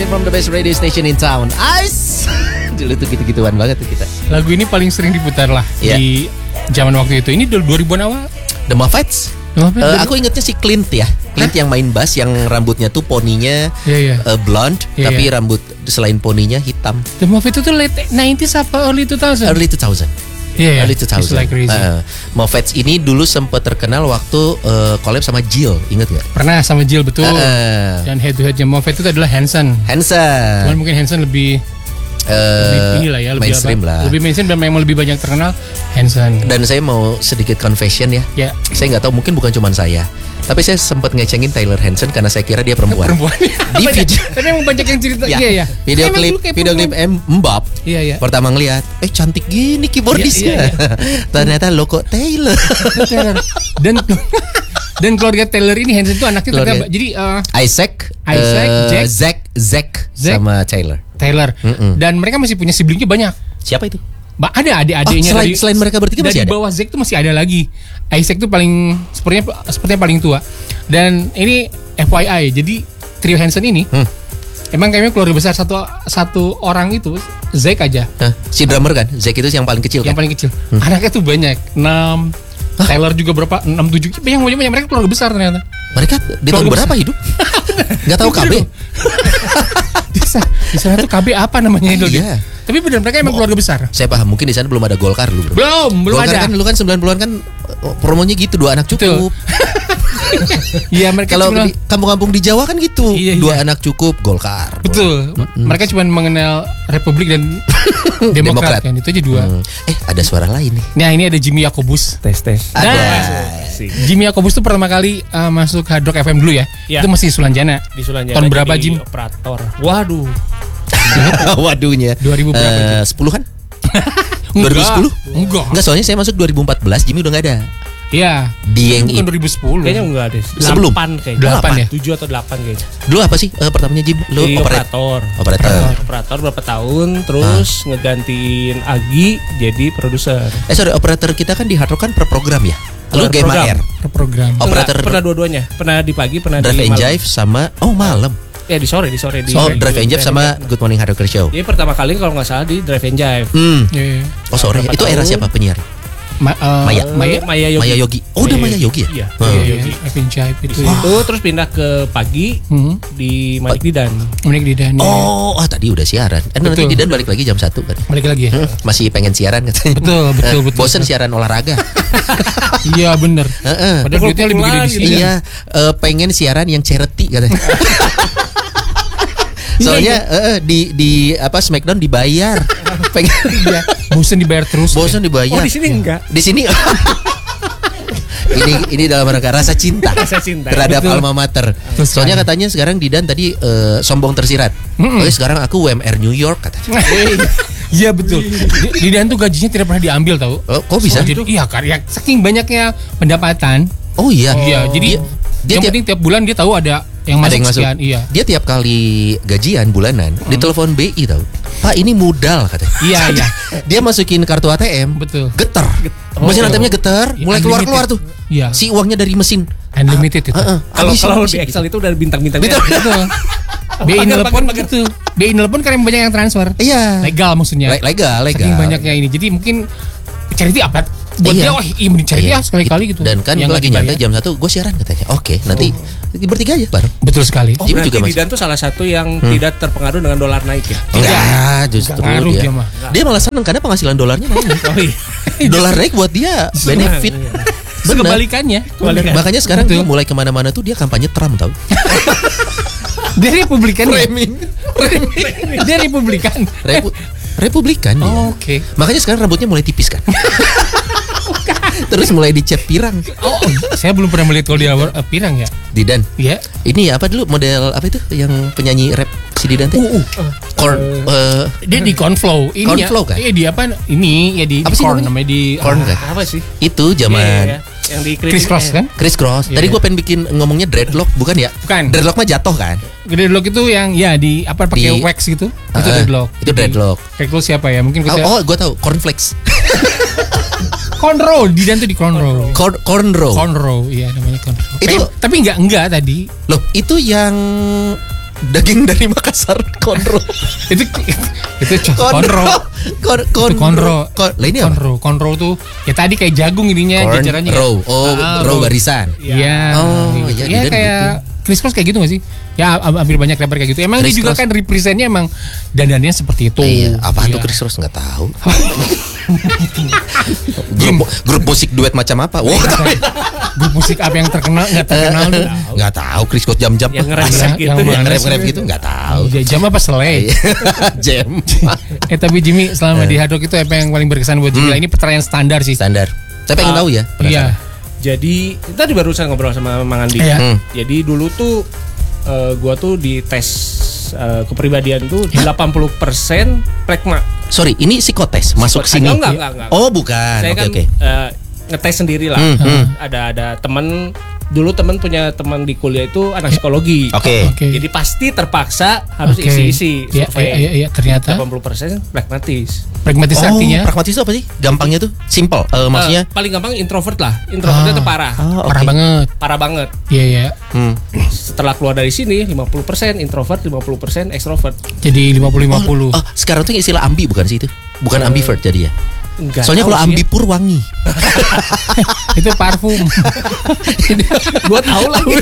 station from the best radio station in town. Ice. Dulu tuh gitu-gituan banget tuh kita. Lagu ini paling sering diputar lah di zaman waktu itu. Ini 2000-an awal. The Muppets. Aku ingetnya si Clint ya. Clint yang main bass, yang rambutnya tuh poninya blonde, tapi rambut selain poninya hitam. The Muppets itu late 90s apa early 2000? Early 2000. Early 2000. Like Muppets ini dulu sempat terkenal waktu collab sama Jill, inget gak? Pernah sama Jill, betul. Dan head to headnya Muppets itu adalah Hanson. Cuman mungkin Hanson lebih inilah ya, lebih mainstream lah. Lebih mainstream dan memang lebih banyak terkenal Hanson. Dan saya mau sedikit confession ya. Saya nggak tau, mungkin bukan cuma saya, tapi saya sempat ngecengin Taylor Hanson karena saya kira dia perempuan. Di video. Tapi emang banyak yang cerita. Iya. Video klip Mbap. Iya. Pertama ngelihat, cantik gini keyboardisnya. Ternyata lo kok Taylor. Dan keluarga Taylor ini, Hanson itu anaknya ternyata jadi Isaac, Zack sama Taylor. Dan mereka masih punya siblingnya banyak. Siapa itu? Ada adik-adiknya selain mereka bertiga masih ada. Di bawah Zack itu masih ada lagi. Isaac itu paling sepertinya paling tua. Dan ini FYI, jadi trio Hanson ini emang kayaknya keluarga besar satu orang itu Zack aja. Si drummer kan, Zack itu yang paling kecil. Yang paling kecil. Anaknya tuh banyak, 6. Taylor juga berapa? 6, 7. Banyak mereka keluarga besar ternyata. Mereka di tahun berapa hidup? Gak tahu KB. Di sana tuh KB apa namanya itu? Iya. Tapi benar mereka emang keluarga besar. Saya paham, mungkin di sana belum ada Golkar dulu, bro. Belum Golkar ada. Kan dulu kan 90-an kan promonya gitu, 2 anak cukup. Iya, mereka kalau di kampung-kampung di Jawa kan gitu. 2 anak cukup Golkar. Betul. Mereka cuma mengenal Republik dan Demokrat kan, itu aja 2. Ada suara lain nih. Nah, ini ada Jimmy Yakobus. Tes. Jimmy Yakobus tuh pertama kali masuk Hard Rock FM dulu ya. Itu masih Sulanjana. Di Sulanjana. Tahun berapa, Jim? Operator. Waduh. Waduhnya 2000 berapa? 10-an? 2010? Enggak, soalnya saya masuk 2014, Jimmy udah gak ada. Iya. Dieng itu 2010. Kayaknya enggak deh. Sebelum 8 kayaknya. 8 ya? 7 atau 8 kayaknya. Dulu apa sih pertamanya Jim? Lu operator berapa tahun, terus ngegantiin Agi jadi produser. Operator kita kan di Hard Rock kan per program ya? Lu GMR. Per program. Operator pernah dua-duanya. Pernah di pagi, pernah Drive di and malam. Jive sama malam. Ya di sore. Drive and Jive sama Good Morning Hard Rock Show. Dia pertama kali kalau nggak salah di Drive and Jive. Sore. Itu era siapa penyiar? Maya Yogi. Udah Maya Yogi ya? Iya. Drive and Jive itu. Terus pindah ke pagi di Manik Didan. Tadi udah siaran. Nanti Didan balik lagi jam 1 kan? Balik lagi ya? Masih pengen siaran katanya. Betul. Bosen siaran olahraga. Iya bener. Padahal duitnya lebih gede di sini. Iya, pengen siaran yang charity katanya. Soalnya di Smackdown dibayar. Pengen bosen dibayar terus. Bosen dibayar. Di sini enggak. Di sini ini dalam rasa cinta terhadap alma mater. Soalnya katanya sekarang Didan tadi sombong tersirat. Sekarang aku UMR New York katanya. Iya betul. Didan tuh gajinya tidak pernah diambil tahu. Kok bisa? Iya karya saking banyaknya pendapatan. Iya. Jadi yang penting tiap bulan dia tahu ada yang masuk sekian. Iya. Dia tiap kali gajian bulanan ditelepon BI tahu. Pak ini modal katanya. Iya. Dia masukin kartu ATM. Betul. Getar. Mesin ATM-nya getar, mulai keluar tuh. Iya. Si uangnya dari mesin. Unlimited itu. Kalau di Excel itu udah bintang-bintangnya. Betul. BI nelpon gitu. BI nelpon karena banyak yang transfer. Iya. Legal maksudnya. Legal. Saking banyaknya ini. Jadi mungkin charity apa? Buat dia mending charity sekali-kali gitu. Dan kan lagi nyantai jam 1 gue siaran katanya. Oke, nanti bertiga aja bareng. Betul sekali. Berarti Didan tuh salah satu yang tidak terpengaruh dengan dolar naik ya? Enggak, justru dia malah seneng karena penghasilan dolarnya naik. Dolar naik buat dia benefit. Kebalikannya. Makanya sekarang dia mulai kemana-mana tuh dia kampanye Trump tau. Dia Republikan. Dia Republikan. Republikan dia. Oke. Makanya sekarang rambutnya mulai tipis kan. Terus mulai dicat pirang. Saya belum pernah melihat kalau dia pirang ya. Didan. Iya. Ini apa dulu model apa itu yang penyanyi rap si Didan teh? Dia di Cornflow. Ini Cornflow kan? Iya di apa? Ini ya di Corn namanya di Corn kan? Apa sih? Itu zaman yang di Criss Cross kan? Criss Cross. Tadi gue pengen bikin ngomongnya dreadlock bukan ya? Bukan. Dreadlock mah jatuh kan? Dreadlock itu yang ya di apa pakai wax gitu. Itu dreadlock. Itu dreadlock. Kayak siapa ya? Mungkin gue tahu cornflakes. Cornrow, Didan tuh di cornrow. Cornrow. Cornrow, iya namanya cornrow. Itu tapi enggak tadi. Loh, itu yang Daging dari Makassar, konro. itu konro. Konro. Lah ini apa? Konro tuh ya tadi kayak jagung ininya jajarannya. Row barisan. Iya. Iya kayak Chris Cross kayak gitu gak sih? Ya hampir banyak rapper kayak gitu. Emang dia juga kan representnya emang dandannya seperti itu. Iya. Apaan tuh Chris Cross nggak tahu. grup musik duet macam apa? Wow. Grup musik apa yang terkenal nggak terkenal tuh? Nggak tahu. Chris Cross jam-jam yang ngerap gitu nggak tahu. Jam apa selai? Jam. Tapi Jimmy selama di Hard Rock itu apa yang paling berkesan buat Jimmy? Ini pertanyaan standar sih. Standar. Saya pengen tahu ya. Iya. Jadi tadi barusan ngobrol sama Mang Andi. Jadi dulu tuh gua tuh di tes kepribadian tuh 80% plekma. Sorry, ini psikotes masuk sini. Enggak. Oh, bukan. Saya kan ngetes sendiri lah. Ada teman dulu punya teman di kuliah itu anak psikologi. Oke. Jadi pasti terpaksa harus isi-isi survei. Iya, ternyata 80% pragmatis. Pragmatis artinya? Pragmatis itu apa sih? Gampangnya tuh simple. Maksudnya paling gampang introvert lah. Introvertnya tuh parah. Parah banget. Iya. Setelah keluar dari sini 50% introvert, 50% extrovert. Jadi 50-50. Sekarang tuh istilah ambi bukan sih itu? Bukan ambivert jadi ya? Enggak. Soalnya kalau ambipur wangi. Itu parfum. Gua tahu lagi.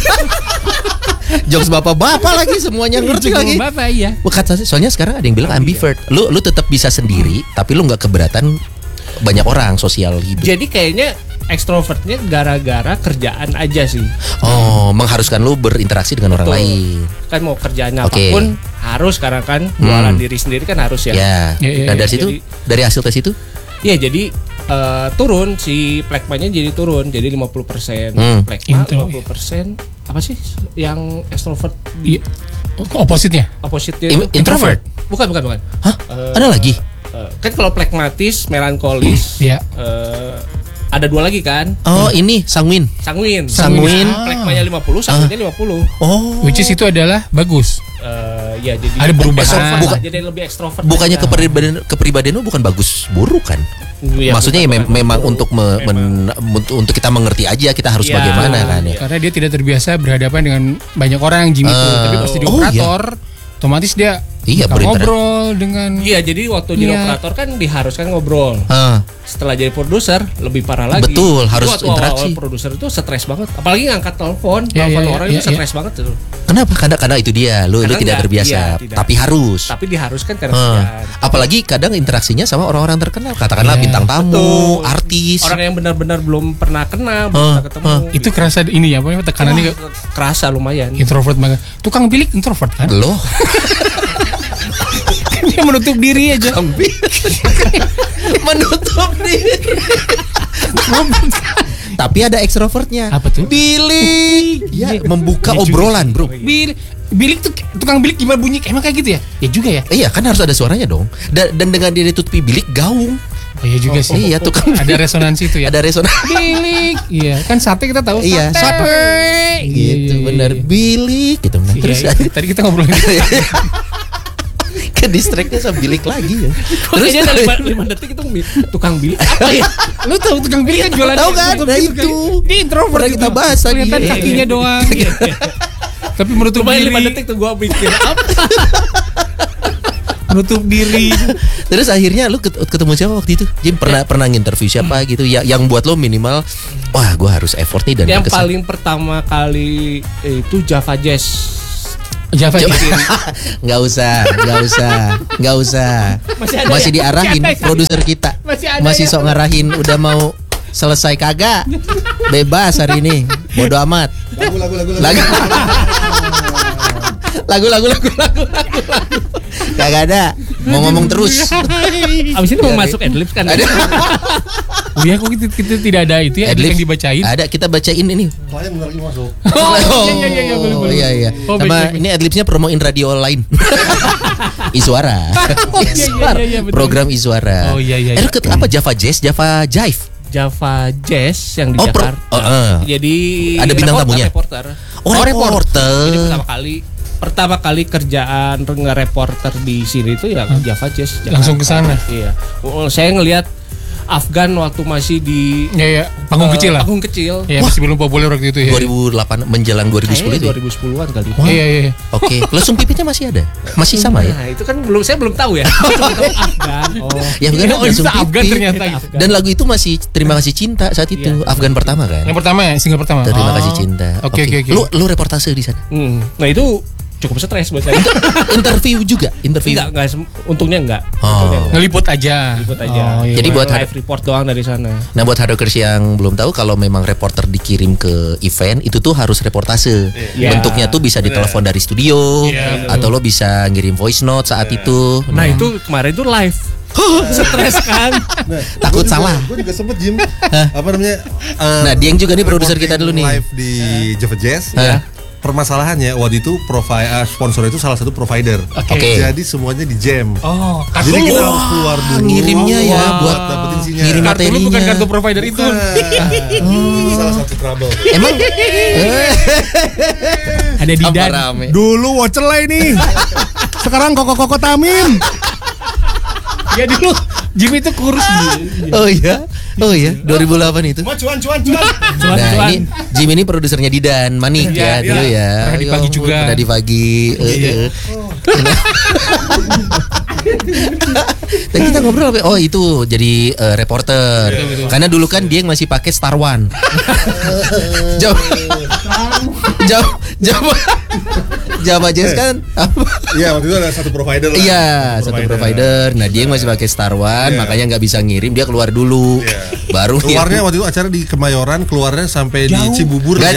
Jokes bapak-bapak lagi semuanya ngerti lagi. Bapak iya. Soalnya sekarang ada yang bilang ambivert. Lu tetap bisa sendiri, tapi lu nggak keberatan banyak orang sosial hidup. Jadi kayaknya ekstrovertnya gara-gara kerjaan aja sih. Oh, mengharuskan lu berinteraksi dengan orang lain. Kan mau kerjaannya apapun harus karena kan jualan diri sendiri kan harus ya. Nah dari situ, dari hasil tes itu? Iya jadi turun si plekmanya jadi turun jadi 50% plekma, 50% apa sih yang extrovert? Opposite-nya itu introvert. Bukan. Hah? Ada lagi? Kan kalau plekmatis, melankolis, ada dua lagi kan? Oh, ini sanguin. Plekmanya 50, sanguinnya 50. Oh. Which is itu adalah bagus. Ya jadi ada perubahan. Jadi lebih ekstrovert. Bukannya kepribadian lu bukan bagus buruk kan? Ya, maksudnya memang untuk untuk kita mengerti aja kita harus bagaimana kan ya. Karena dia tidak terbiasa berhadapan dengan banyak orang Jimmy itu. Tapi pas jadi operator otomatis dia ngobrol dengan. Iya, jadi waktu jadi operator kan diharuskan ngobrol. Setelah jadi produser lebih parah lagi. Betul, harus interaksi. Awal produser itu stres banget, apalagi ngangkat telepon orang itu stres banget tuh. Kenapa? Karena itu dia, lu tidak terbiasa, tapi harus. Tapi diharuskan karena kerjaan. Apalagi kadang interaksinya sama orang-orang terkenal, katakanlah bintang tamu, artis. Orang yang benar-benar belum pernah kenal, belum pernah ketemu. Itu kerasa ini ya, apa tekanannya kerasa lumayan. Introvert banget. Tukang bilik introvert kan? Loh. Dia menutup diri aja. Menutup diri. Tapi ada ekstrovertnya. Apa tuh? Bilik. Ya, membuka obrolan, bro. Bilik tuh tukang bilik gimana bunyi? Emang kayak gitu ya? Ya juga ya. Iya, kan harus ada suaranya dong. Dan dengan dia ditutupi bilik gaung. Oh iya juga sih. Iya, tukang ada resonansi itu ya. Ada resonansi. Bilik. Iya, kan sate kita tahu. Iya, sate. Gitu, benar. Bilik gitu. Nah, terus tadi kita ngobrolin ke distriknya sama bilik lagi ya. Terus ada 5 detik itu tukang bilik apa ya? Lu tahu tukang bilik kan jualan. Tahu kan? Nah itu. Dia introvert kita bahas lagi. Kelihatan kakinya doang. Tapi menutup diri. 5 detik tuh gua mikir apa? Menutup diri. Terus akhirnya lu ketemu siapa waktu itu? Jim pernah nginterview siapa gitu ya yang buat lo minimal wah gua harus effort nih dan yang paling pertama kali itu Java Jazz. Nggak usah. Masih diarahin produser kita. Masih sok ngarahin udah mau selesai kagak. Bebas hari ini. Bodo amat. Lagu. Kagak ada. Mau ngomong terus. Abis itu mau masuk adlibs kan? Ada. Iya kok kita tidak ada itu ya yang dibacain. Ada, kita bacain ini. Soalnya bentar lagi masuk. Iya. Sama ini adlibsnya promoin radio lain. Isuara. Program Isuara. Oh iya. Apa Java Jazz, Java Jive? Java Jazz yang di Jakarta. Jadi ada bintang tamunya. Reporter. Reporter. Jadi pertama kali kerjaan nge-reporter di sini itu ya Java Jazz. Langsung ke sana. Iya. Saya ngelihat Afgan waktu masih di panggung kecil lah. Panggung kecil. Ya, masih belum populer waktu itu ya. 2008 menjelang 2010 itu. 2010-an kali. Iya. Oke, lesung pipitnya masih ada. Masih sama ya? Nah, itu kan saya belum tahu ya. Afgan. Ya bukan lesung Afgan pipit. ternyata. Dan lagu itu masih Terima Kasih Cinta saat itu. Afgan pertama kan? Yang pertama ya, single pertama. Terima Kasih Cinta. Oke. Lu reportase di sana? Nah, itu cukup stres buat saya. Interview juga, Enggak, untungnya enggak. Ngeliput aja. Jadi buat live report doang dari sana. Nah, buat hardrockers yang belum tahu, kalau memang reporter dikirim ke event itu tuh harus reportase. Bentuknya tuh bisa ditelepon dari studio atau lo bisa ngirim voice note saat itu. Nah, itu kemarin tuh live. Stres kan? Takut salah. Gue juga sempet Jim. Apa namanya? Nah, Dieng juga nih produser kita dulu nih. Live di Java Jazz. Permasalahannya waktu itu sponsor itu salah satu provider. Oke. Jadi semuanya di jam. Jadi kita harus keluar dulu ngirimnya buat dapetin sinyal. ngirim materinya. Kartu bukan kartu provider itu. Salah satu trouble. Emang ada Didan. Dulu Wocelay nih. Sekarang Koko Tamim. Ya dulu Jimmy itu kurus. Oh iya 2008 itu. Cuan. Nah, ini Jim ini produsernya Didan Manik dulu ya. Pernah di Pagi juga. Pernah di Pagi. Dan kita ngobrol apa? Oh, itu jadi reporter. Karena dulu kan dia masih pakai Star One. Java Jazz kan? Iya, waktu itu ada satu provider lah. Iya, satu provider. Nah, dia masih pakai Star One, makanya nggak bisa ngirim, dia keluar dulu. Baru keluarnya waktu itu acara di Kemayoran, keluarnya sampai di Cibubur ya.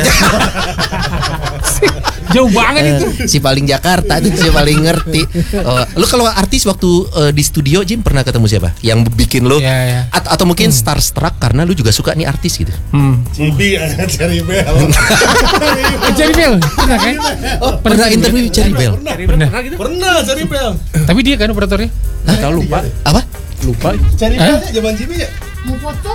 Jauh banget itu. Si paling Jakarta tuh, si paling ngerti. Lu kalau artis waktu di studio Jim pernah ketemu siapa? Yang bikin lu atau mungkin starstruck karena lu juga suka nih artis gitu. Cherry Bell. Cherry Bell pernah kan? Pernah interview Cherry Bell. Pernah Cherry Bell. Tapi dia kan operatornya. Tahu lupa. Apa? Lupa. Cherry Bell zaman Jimmy ya? Mau foto?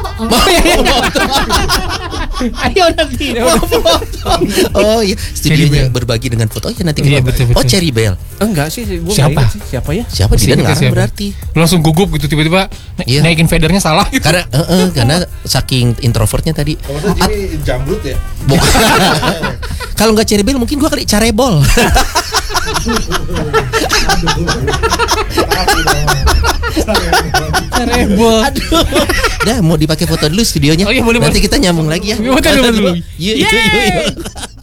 Ayo nanti. Oh iya, studionya berbagi dengan foto. Oh iya nanti. Betul. Oh, Cherry Bell. Enggak sih, gua siapa? Siapa ya? Siapa dia nggak berarti. Langsung gugup gitu tiba-tiba naikin fadernya salah gitu. Karena saking introvertnya tadi. Jimmy jamblut ya? Kalau nggak Cherry Bell mungkin gua kali Carebol. Carebol. Aduh. Dah mau dipakai foto dulu studionya. Oh iya, boleh. Nanti kita nyambung lagi ya. Foto dulu. Yuk.